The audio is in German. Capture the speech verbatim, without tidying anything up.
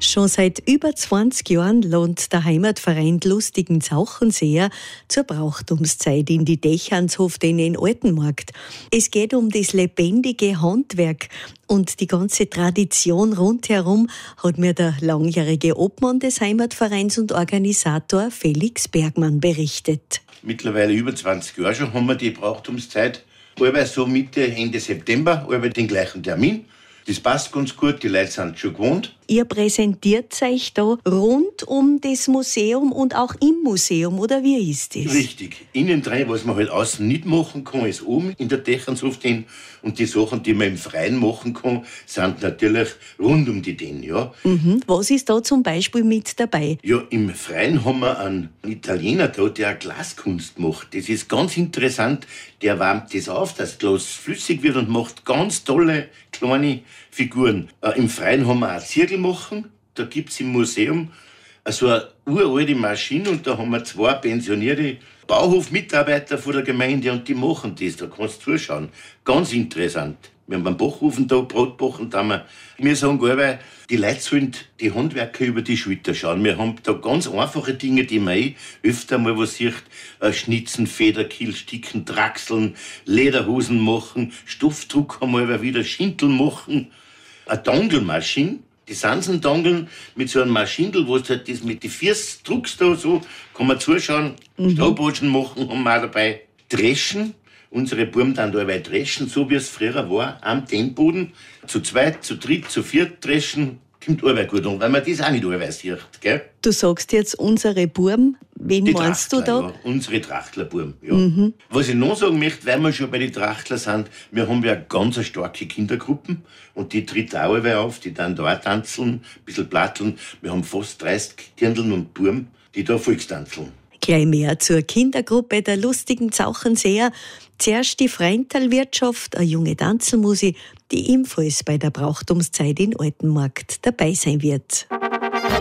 Schon seit über zwanzig Jahren lohnt der Heimatverein Lustigen Zauchenseer zur Brauchtumszeit in die Dächernshof in den Altenmarkt. Es geht um das lebendige Handwerk und die ganze Tradition rundherum, hat mir der langjährige Obmann des Heimatvereins und Organisator Felix Bergmann berichtet. Mittlerweile über zwanzig Jahre schon haben wir die Brauchtumszeit. Allweil so Mitte, Ende September, allweil den gleichen Termin. Das passt ganz gut, die Leute sind schon gewohnt. Ihr präsentiert euch da rund um das Museum und auch im Museum, oder wie ist das? Richtig. Innen drin, was man halt außen nicht machen kann, ist oben in der Dächernshof drin. Und die Sachen, die man im Freien machen kann, sind natürlich rund um die den, ja. Mhm. Was ist da zum Beispiel mit dabei? Ja, im Freien haben wir einen Italiener da, der Glaskunst macht. Das ist ganz interessant. Der wärmt das auf, dass das Glas flüssig wird und macht ganz tolle kleine Figuren. Äh, Im Freien haben wir auch Zirkel machen. Da gibt's im Museum so eine uralte Maschine und da haben wir zwei pensionierte Bauhofmitarbeiter von der Gemeinde und die machen das. Da kannst du zuschauen. Ganz interessant. Wir haben beim Bachhofen da, Brotbachen, da haben wir, wir sagen gar, die Leute sollen die Handwerker über die Schulter schauen. Wir haben da ganz einfache Dinge, die man eh öfter mal was sieht. Äh, Schnitzen, Federkiel, Sticken, Draxeln, Lederhosen machen, Stoffdruck haben wir wieder, Schinteln machen. Eine Dangelmaschine, die Sansendangeln mit so einem Maschindel, wo du halt das mit den Füßen druckst da so, kann man zuschauen. Mhm. Stabbatschen machen haben wir auch dabei. Dreschen. Unsere Buben dann da dabei dreschen, so wie es früher war, am Dämmboden. Zu zweit, zu dritt, zu viert dreschen, kommt allweil gut an, weil man das auch nicht allweil sieht, gell? Du sagst jetzt unsere Buben, wen die meinst du da? Ja, unsere Trachtlerbuben, ja. Mhm. Was ich noch sagen möchte, weil wir schon bei den Trachtler sind, wir haben ja ganz starke Kindergruppen und die tritt auch allweil auf, die dann da auch tanzeln, ein bisschen platteln. Wir haben fast dreißig Dirndln und Buben, die da Volkstanzeln. Gleich mehr zur Kindergruppe der Lustigen Zauchenseer. Zuerst die Freintalwirtschaft, eine junge Tanzelmusi, die ebenfalls bei der Brauchtumszeit in Altenmarkt dabei sein wird.